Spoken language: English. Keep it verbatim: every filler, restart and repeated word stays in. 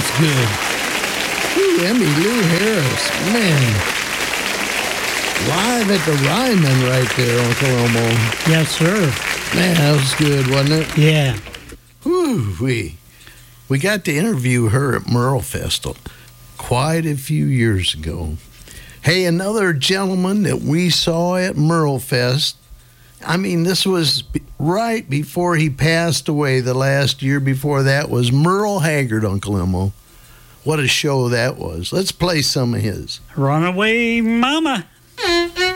was good. Ooh, Emmylou Harris, man. Live at the Ryman right there, Uncle Elmo. Yes, sir. Man, that was good, wasn't it? Yeah. Whew, we, we got to interview her at Merle Festival quite a few years ago. Hey, another gentleman that we saw at Merle Fest, I mean, this was right before he passed away. The last year before that was Merle Haggard, Uncle Elmo. What a show that was. Let's play some of his. Runaway Mama. Mm-hmm.